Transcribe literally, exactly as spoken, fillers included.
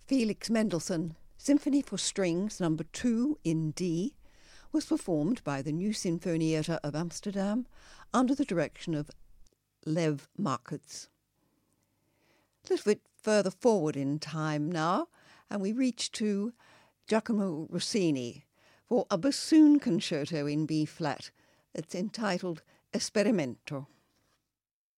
Felix Mendelssohn, Symphony for Strings Number two in D, was performed by the New Sinfonieorkester of Amsterdam under the direction of Lev Markets. A little bit further forward in time now, and we reach to Giacomo Rossini for a bassoon concerto in B-flat. It's entitled Esperimento.